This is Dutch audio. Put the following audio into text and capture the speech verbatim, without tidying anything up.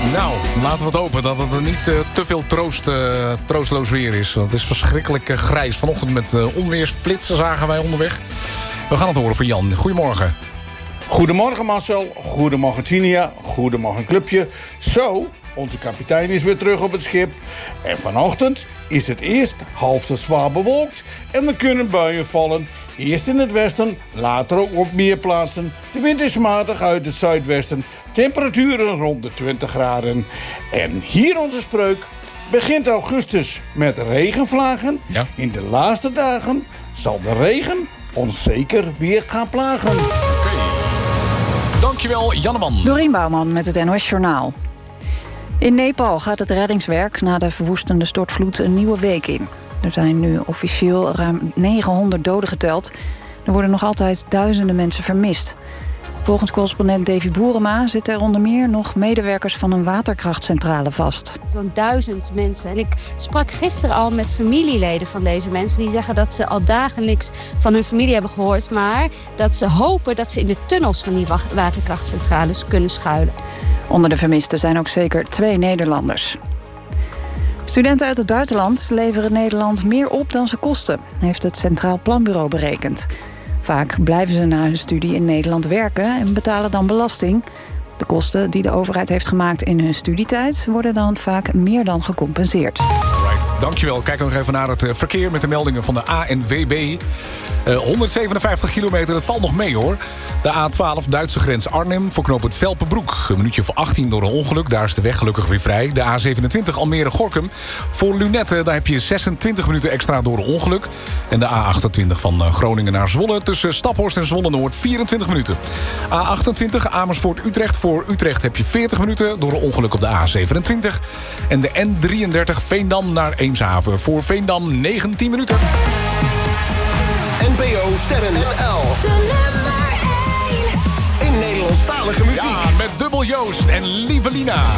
Nou, laten we het hopen dat het er niet uh, te veel troost, uh, troostloos weer is. Want het is verschrikkelijk uh, grijs. Vanochtend met uh, onweersflitsen zagen wij onderweg. We gaan het horen van Jan. Goedemorgen. Goedemorgen Marcel, goedemorgen Tinia, goedemorgen clubje. Zo, onze kapitein is weer terug op het schip. En vanochtend is het eerst half tot zwaar bewolkt en er kunnen buien vallen. Eerst in het westen, later ook op meer plaatsen. De wind is matig uit het zuidwesten. Temperaturen rond de twintig graden. En hier onze spreuk. Begint augustus met regenvlagen. Ja. In de laatste dagen zal de regen ons zeker weer gaan plagen. Okay. Dankjewel, Janneman. Dorien Bouwman met het N O S Journaal. In Nepal gaat het reddingswerk na de verwoestende stortvloed een nieuwe week in. Er zijn nu officieel ruim negenhonderd doden geteld. Er worden nog altijd duizenden mensen vermist. Volgens correspondent Davy Boerema zitten er onder meer nog medewerkers van een waterkrachtcentrale vast. Zo'n duizend mensen. En ik sprak gisteren al met familieleden van deze mensen. Die zeggen dat ze al dagen niks van hun familie hebben gehoord. Maar dat ze hopen dat ze in de tunnels van die waterkrachtcentrales kunnen schuilen. Onder de vermisten zijn ook zeker twee Nederlanders. Studenten uit het buitenland leveren Nederland meer op dan ze kosten, heeft het Centraal Planbureau berekend. Vaak blijven ze na hun studie in Nederland werken en betalen dan belasting. De kosten die de overheid heeft gemaakt in hun studietijd worden dan vaak meer dan gecompenseerd. Right, dankjewel. Kijken we nog even naar het verkeer met de meldingen van de A N W B. Uh, honderdzevenenvijftig kilometer, dat valt nog mee hoor. De A twaalf, Duitse grens Arnhem, voor knooppunt Velpenbroek. Een minuutje voor achttien door een ongeluk, daar is de weg gelukkig weer vrij. De A zevenentwintig Almere-Gorkum. Voor Lunette, daar heb je zesentwintig minuten extra door een ongeluk. En de A achtentwintig van Groningen naar Zwolle, tussen Staphorst en Zwolle-Noord, vierentwintig minuten. A achtentwintig Amersfoort-Utrecht, voor Utrecht heb je veertig minuten door een ongeluk op de A zevenentwintig. En de N drieëndertig Veendam naar Eemshaven, voor Veendam negentien minuten. N P O Sterren N L. De nummer één. In Nederlandstalige muziek. Ja, met Dubbel Joost en Lieve Lina.